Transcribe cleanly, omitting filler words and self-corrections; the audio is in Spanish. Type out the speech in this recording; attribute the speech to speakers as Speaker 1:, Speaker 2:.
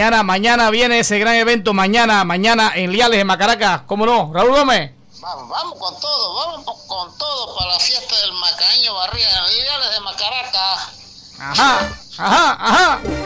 Speaker 1: Mañana viene ese gran evento, mañana en Liales de Macaracas, ¿cómo no? Raúl Gómez.
Speaker 2: Vamos con todo para la fiesta del Macaño Barría en Liales de Macaracas.
Speaker 1: Ajá.